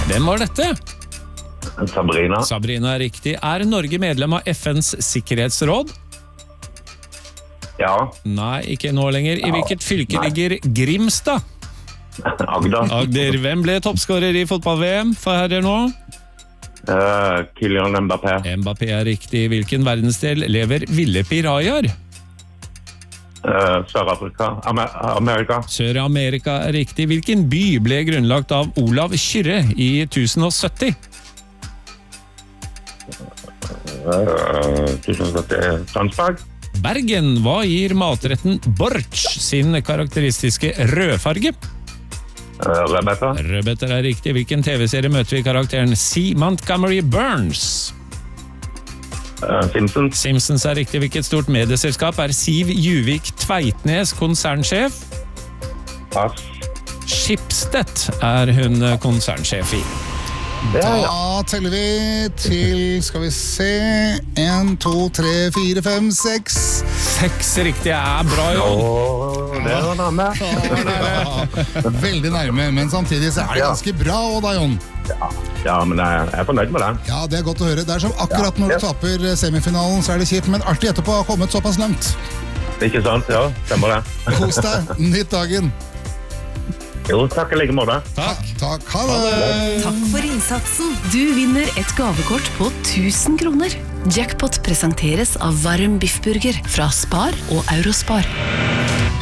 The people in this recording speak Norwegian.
Hvem var dette? Sabrina. Sabrina er riktig. Er Norge medlem av FNs sikkerhetsråd? Ja. Nei, ikke nå lenger. I hvilket fylke ligger Grimstad? Agder. Agder. Hvem ble toppskårer i fotball-VM for herrer nå? Kylian Mbappé. Mbappé er riktig. I hvilken verdensdel lever ville pirajaer? Sør-Afrika. Amerika. Sør-Amerika er riktig. Hvilken by ble grunnlagt av Olav Kyrre i 1070? 1070. Tønsberg. Bergen. Hva gir matretten borch sin karakteristiske rødfarge? Rebecca. Rødbeter er riktig. Hvilken TV-serie møter vi karakteren C. Montgomery Burns? Simpsons. Simpsons er riktig. Hvilket stort medieselskap er Siv Juvik Tveitnes konsernsjef? Pass. Schibsted er hun konsernsjef i. Da teller vi til, skal vi se, 1, 2, 3, 4, 5, 6. 6 riktige er bra jobb. Det var nærme. Veldig nærme, men samtidig så er det ganske bra også da, Jon. Ja, men jeg er fornøyd med det. Ja, det er godt å høre. Det er som akkurat når du taper semifinalen, så er det kjipt, men artig etterpå å ha kommet såpass langt. Ikke sant? Ja, stemmer det. Kos deg, nytt dagen. Jo, takk i like måte. Takk, ha det. Takk for innsatsen. Du vinner et gavekort på 1000 kroner. Jackpot presenteres av Varm Biffburger fra Spar og Eurospar.